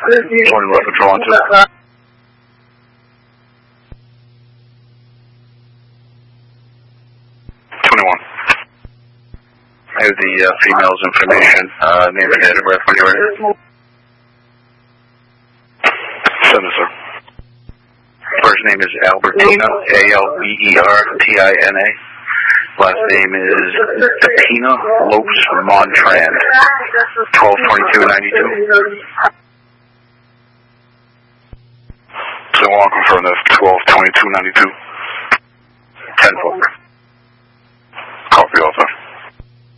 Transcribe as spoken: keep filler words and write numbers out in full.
twenty left for Toronto. twenty-one. I have the uh, female's information, uh, name and date of birth when you're ready. Send it, sir. First name is Albertina, A L B E R T I N A. Last name is Pepina Lopes Montrand, twelve twenty-two ninety-two. So I want to confirm that's twelve twenty-two ninety-two. ten four.